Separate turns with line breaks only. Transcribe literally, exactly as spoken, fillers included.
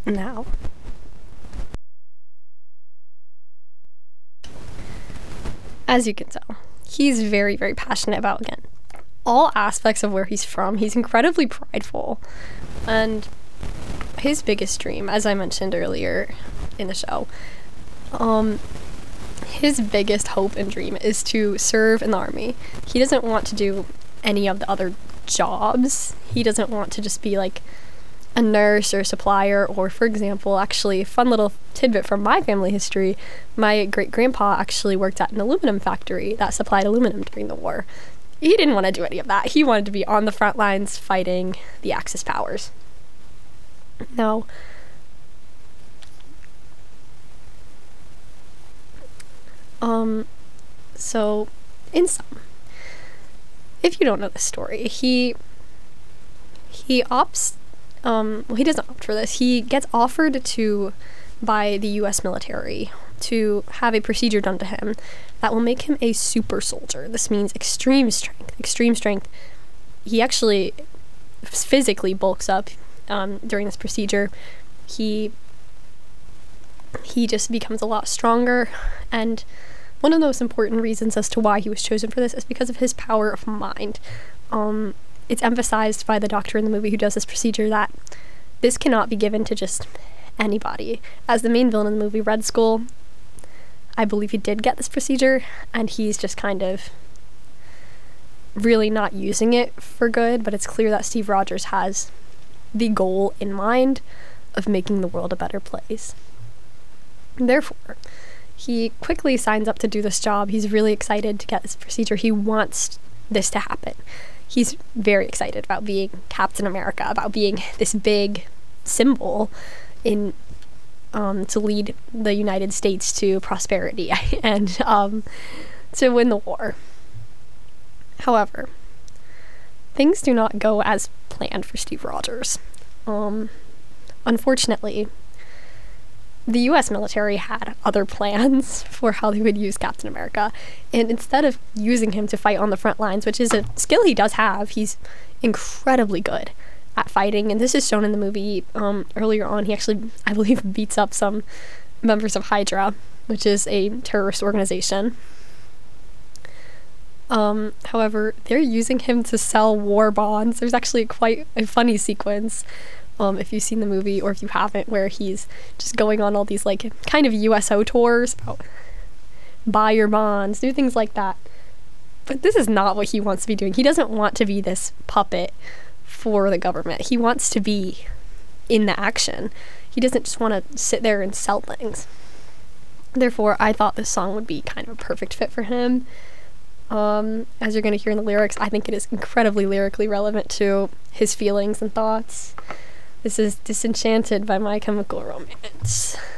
now. As you can tell, he's very, very passionate about, again, all aspects of where he's from. He's incredibly prideful. And his biggest dream, as I mentioned earlier in the show, um, his biggest hope and dream is to serve in the army. He doesn't want to do any of the other jobs. He doesn't want to just be like a nurse or supplier, or, for example, actually, a fun little tidbit from my family history, my great-grandpa actually worked at an aluminum factory that supplied aluminum during the war. He didn't want to do any of that. He wanted to be on the front lines fighting the Axis powers. Now, um, so, in sum, if you don't know the story, he, he opts, um, well, he doesn't opt for this. He gets offered to, by the U S military, to have a procedure done to him that will make him a super soldier. This means extreme strength. Extreme strength. He actually physically bulks up um, during this procedure. He he just becomes a lot stronger, and one of the most important reasons as to why he was chosen for this is because of his power of mind. Um, it's emphasized by the doctor in the movie who does this procedure that this cannot be given to just anybody. As the main villain in the movie, Red Skull, I believe he did get this procedure, and he's just kind of really not using it for good, but it's clear that Steve Rogers has the goal in mind of making the world a better place. Therefore, he quickly signs up to do this job. He's really excited to get this procedure. He wants this to happen. He's very excited about being Captain America, about being this big symbol in um, to lead the United States to prosperity and um, to win the war. However, things do not go as planned for Steve Rogers. Um, unfortunately, the U S military had other plans for how they would use Captain America, and instead of using him to fight on the front lines, which is a skill he does have, he's incredibly good at fighting, and this is shown in the movie. Um, earlier on, he actually, I believe, beats up some members of Hydra, which is a terrorist organization. Um, however, they're using him to sell war bonds. There's actually quite a funny sequence, um, if you've seen the movie, or if you haven't, where he's just going on all these, like, kind of U S O tours about buy your bonds, do things like that. But this is not what he wants to be doing. He doesn't want to be this puppet for the government. He wants to be in the action. He doesn't just want to sit there and sell things. Therefore, I thought this song would be kind of a perfect fit for him. Um, as you're going to hear in the lyrics, I think it is incredibly lyrically relevant to his feelings and thoughts. This is Disenchanted by My Chemical Romance.